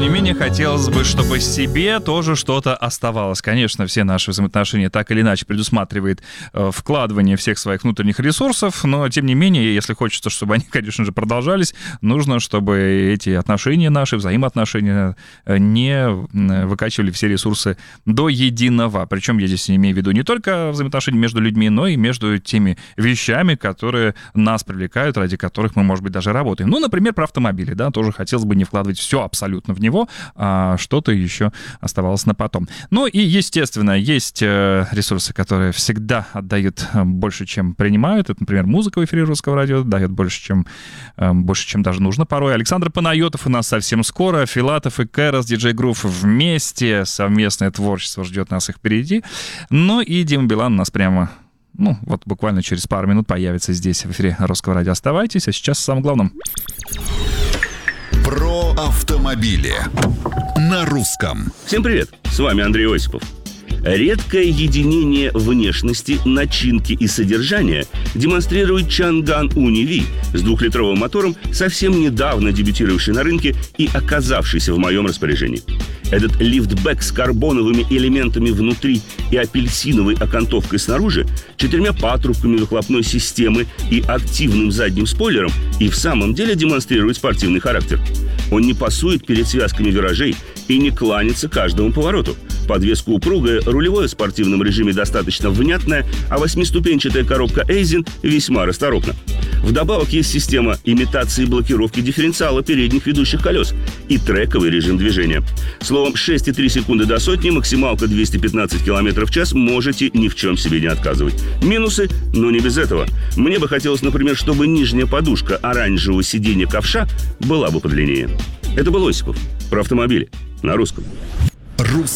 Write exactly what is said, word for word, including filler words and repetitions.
не менее, хотелось бы, чтобы себе тоже что-то оставалось. Конечно, все наши взаимоотношения так или иначе предусматривает э, вкладывание всех своих внутренних ресурсов, но, тем не менее, если хочется, чтобы они, конечно же, продолжались, нужно, чтобы эти отношения наши, взаимоотношения не выкачивали все ресурсы до единого. Причем я здесь имею в виду не только взаимоотношения между людьми, но и между теми вещами, которые нас привлекают, ради которых мы, может быть, даже работаем. Ну, например, про автомобили, да, тоже хотелось бы не вкладывать все абсолютно в него, а что-то еще оставалось на потом. Ну и, естественно, есть ресурсы, которые всегда отдают больше, чем принимают. Это, например, музыка в эфире Русского радио дает больше, чем, больше, чем даже нужно порой. Александр Панайотов у нас совсем скоро, Филатов и Кэрос, диджей Грув вместе, совместное творчество ждет нас их впереди. Ну и Дима Билан у нас прямо... Ну, вот буквально через пару минут появится здесь, в эфире Русского радио. Оставайтесь, а сейчас о самом главном. Про автомобили на русском. Всем привет, с вами Андрей Осипов. Редкое единение внешности, начинки и содержания демонстрирует Чанган Уни Ви с двухлитровым мотором, совсем недавно дебютировавший на рынке и оказавшийся в моем распоряжении. Этот лифтбэк с карбоновыми элементами внутри и апельсиновой окантовкой снаружи, четырьмя патрубками выхлопной системы и активным задним спойлером и в самом деле демонстрирует спортивный характер. Он не пасует перед связками виражей и не кланится каждому повороту. Подвеска упругая, рулевое в спортивном режиме достаточно внятное, а восьмиступенчатая коробка Эйзен весьма расторопна. Вдобавок есть система имитации блокировки дифференциала передних ведущих колес и трековый режим движения. Словом, шесть целых три секунды до сотни, максималка двести пятнадцать километров в час, можете ни в чем себе не отказывать. Минусы, но не без этого. Мне бы хотелось, например, чтобы нижняя подушка оранжевого сиденья ковша была бы подлиннее. Это был Осипов. Про автомобили. На русском.